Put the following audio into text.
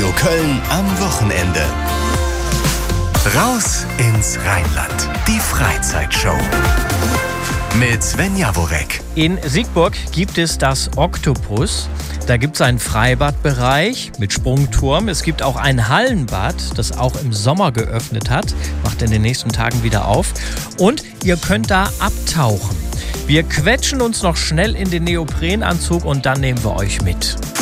Radio Köln am Wochenende. Raus ins Rheinland. Die Freizeitshow. Mit Sven Jaworek. In Siegburg gibt es das Oktopus. Da gibt es einen Freibadbereich mit Sprungturm. Es gibt auch ein Hallenbad, das auch im Sommer geöffnet hat. Macht in den nächsten Tagen wieder auf. Und ihr könnt da abtauchen. Wir quetschen uns noch schnell in den Neoprenanzug und dann nehmen wir euch mit.